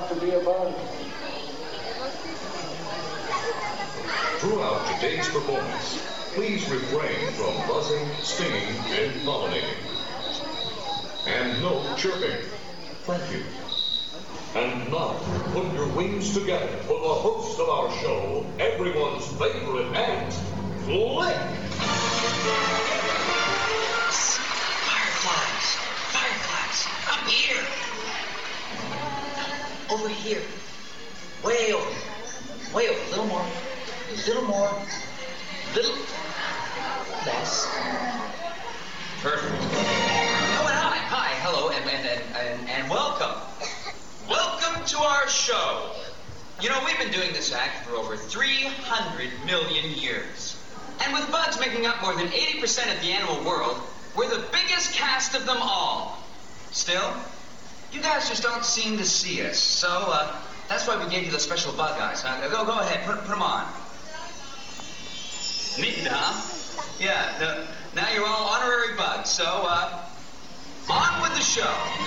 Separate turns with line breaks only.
not to be a bug.
Throughout today's performance, please refrain from buzzing, stinging, and pollinating. And no chirping. Thank you. And now, put your wings together for the host of our show, everyone's favorite ant, Flick.
Fireflies, up here. Over here. Way over. Way over. A little more. Little less. Perfect. Oh, and hi, hello, and welcome. Welcome to our show. You know, we've been doing this act for over 300 million years. And with bugs making up more than 80% of the animal world, we're the biggest cast of them all. Still, you guys just don't seem to see us. So, that's why we gave you those special bug eyes. Go ahead, put them on. Neat, huh? Yeah, now you're all honorary bugs, so, on with the show.